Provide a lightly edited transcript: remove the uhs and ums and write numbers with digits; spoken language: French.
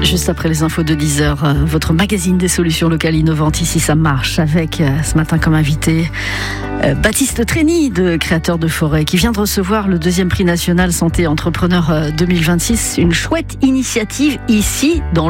Juste après les infos de 10h, votre magazine des solutions locales innovantes, ici ça marche, avec ce matin comme invité Baptiste Trény, créateur de Forêt, qui vient de recevoir le 2e prix national Santé Entrepreneur 2026. Une chouette initiative ici dans